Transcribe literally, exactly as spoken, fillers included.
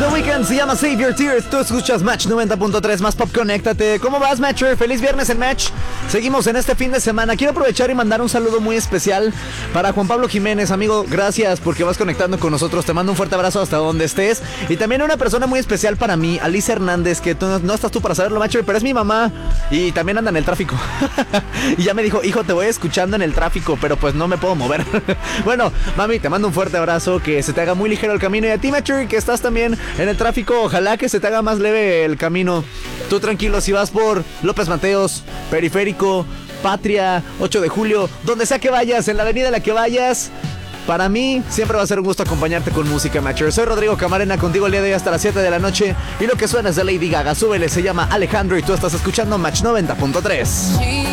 Weeknd, se llama Save Your Tears. Tú escuchas Match noventa punto tres, más pop, conéctate. ¿Cómo vas, Matcher? Feliz viernes en Match. Seguimos en este fin de semana. Quiero aprovechar y mandar un saludo muy especial para Juan Pablo Jiménez. Amigo, gracias porque vas conectando con nosotros. Te mando un fuerte abrazo hasta donde estés. Y también una persona muy especial para mí, Alicia Hernández, que tú no, no estás tú para saberlo, Matcher, pero es mi mamá y también anda en el tráfico. Y ya me dijo, hijo, te voy escuchando en el tráfico, pero pues no me puedo mover. Bueno, mami, te mando un fuerte abrazo, que se te haga muy ligero el camino. Y a ti, Matcher, que estás también en el tráfico, ojalá que se te haga más leve el camino. Tú tranquilo, si vas por López Mateos, Periférico, Patria, ocho de julio, donde sea que vayas, en la avenida en la que vayas, para mí siempre va a ser un gusto acompañarte con música, Matcher. Soy Rodrigo Camarena, contigo el día de hoy hasta las siete de la noche. Y lo que suena es de Lady Gaga, súbele, se llama Alejandro y tú estás escuchando Match noventa punto tres.